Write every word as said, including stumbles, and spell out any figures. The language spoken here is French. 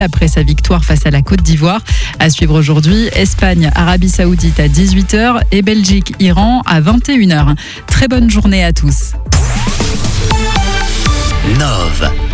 après sa victoire face à la Côte d'Ivoire. À suivre aujourd'hui, Espagne, Arabie Saoudite à dix-huit heures et Belgique, Iran à vingt et une heures. Très bonne journée à tous. Nove.